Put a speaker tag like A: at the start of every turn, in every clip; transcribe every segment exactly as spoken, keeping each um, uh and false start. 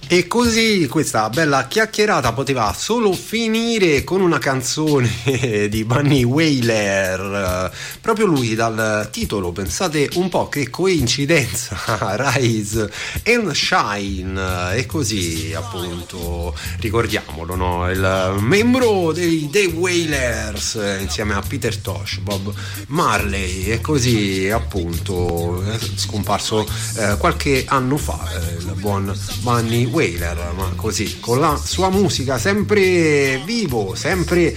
A: E così questa bella chiacchierata poteva solo finire con una canzone di Bunny Wailer, proprio lui dal titolo, pensate un po' che coincidenza, Rise and Shine, e così appunto ricordiamolo, no? Il membro dei The Wailers insieme a Peter Tosh, Bob Marley, e così appunto scomparso eh, qualche anno fa eh, il buon Bunny Wailer, ma così con la sua musica sempre vivo, sempre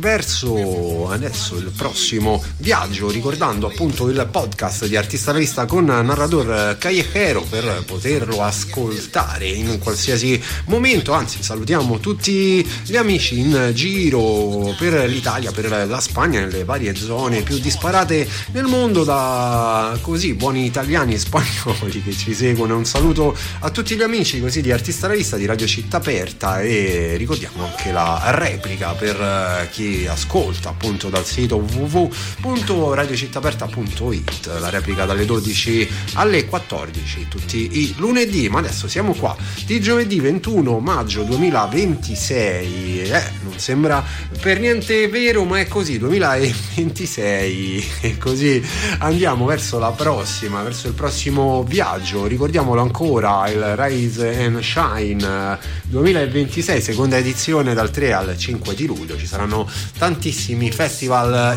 A: verso adesso il prossimo viaggio, ricordando appunto il podcast di Artista alla Vista con Narrador Callejero per poterlo ascoltare in qualsiasi momento. Anzi, salutiamo tutti gli amici in giro per l'Italia, per la Spagna, nelle varie zone più disparate nel mondo, da così buoni italiani e spagnoli che ci seguono. Un saluto a tutti gli amici così di Artista alla Vista, di Radio Città Aperta, e ricordiamo anche la replica per chi ascolta appunto dal sito w w w punto radio città aperta punto i t, la replica dalle dodici alle quattordici tutti i lunedì. Ma adesso siamo qua di giovedì ventuno maggio duemilaventisei, eh, non sembra per niente vero, ma è così, duemilaventisei, e così andiamo verso la prossima, verso il prossimo viaggio. Ricordiamolo ancora, il Rise and Shine duemilaventisei, seconda edizione, dal tre al cinque di luglio. Ci saranno tantissimi festival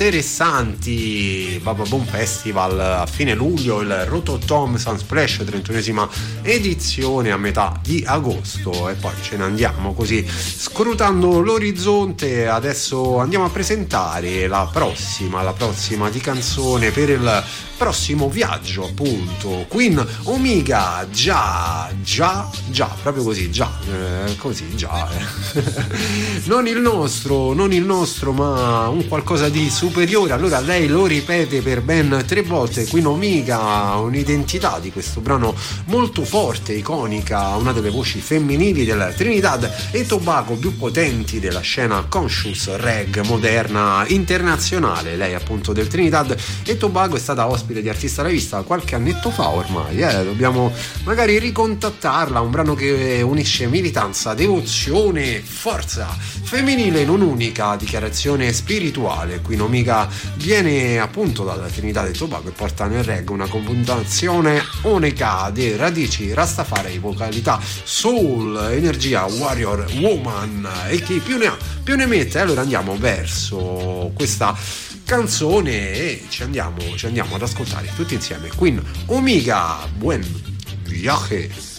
A: interessanti. Baba Boom Festival a fine luglio, il Rototom Sunsplash trentunesima edizione a metà di agosto, e poi ce ne andiamo così scrutando l'orizzonte. Adesso andiamo a presentare la prossima la prossima di canzone per il prossimo viaggio, appunto Queen Omega. Già già già proprio così, già eh, così già eh. non il nostro non il nostro ma un qualcosa di superiore. Allora lei lo ripete per ben tre volte, Queen Omega, un'identità di questo brano molto forte, iconica, una delle voci femminili del Trinidad e Tobago più potenti della scena conscious reg moderna internazionale. Lei appunto del Trinidad e Tobago è stata ospite di Artista alla Vista qualche annetto fa ormai, eh? Dobbiamo magari ricontattarla. Un brano che unisce militanza, devozione, forza femminile in un'unica dichiarazione spirituale. Queen Omega viene appunto dalla Trinità e Tobago e porta nel reggae una combinazione unica di radici Rastafari, vocalità soul, energia warrior woman, e chi più ne ha più ne mette. Allora andiamo verso questa canzone e ci andiamo ci andiamo ad ascoltare tutti insieme Queen Omega. Buen viaje.